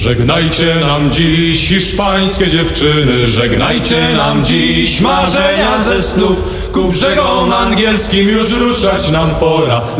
Żegnajcie nam dziś hiszpańskie dziewczyny, żegnajcie nam dziś marzenia ze snów. Ku brzegom angielskim już ruszać nam pora.